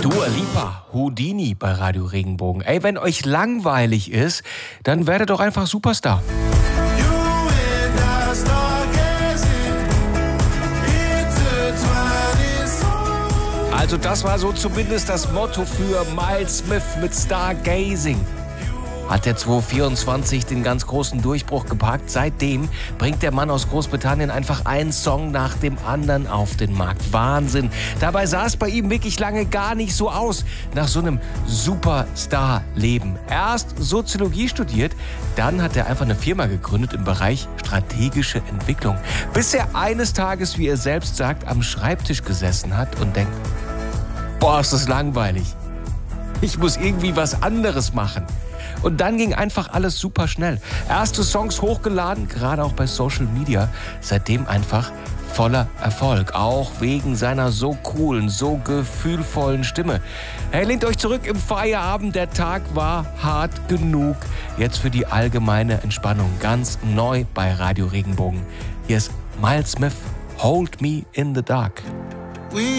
Dua Lipa, Houdini bei Radio Regenbogen. Ey, wenn euch langweilig ist, dann werdet doch einfach Superstar. Also das war so zumindest das Motto für Miles Smith mit Stargazing. Hat der 2024 den ganz großen Durchbruch gepackt. Seitdem bringt der Mann aus Großbritannien einfach einen Song nach dem anderen auf den Markt. Wahnsinn. Dabei sah es bei ihm wirklich lange gar nicht so aus, nach so einem Superstar-Leben. Erst Soziologie studiert, dann hat er einfach eine Firma gegründet im Bereich strategische Entwicklung. Bis er eines Tages, wie er selbst sagt, am Schreibtisch gesessen hat und denkt, boah, ist das langweilig. Ich muss irgendwie was anderes machen. Und dann ging einfach alles super schnell. Erste Songs hochgeladen, gerade auch bei Social Media. Seitdem einfach voller Erfolg. Auch wegen seiner so coolen, so gefühlvollen Stimme. Hey, lehnt euch zurück im Feierabend. Der Tag war hart genug. Jetzt für die allgemeine Entspannung. Ganz neu bei Radio Regenbogen. Hier ist Miles Smith, Hold Me in the Dark.